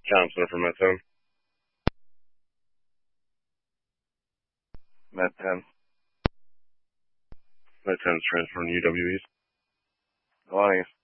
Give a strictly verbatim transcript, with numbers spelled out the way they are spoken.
Johnson for Met ten. Met ten. Met ten's transferring U W East. Alliance.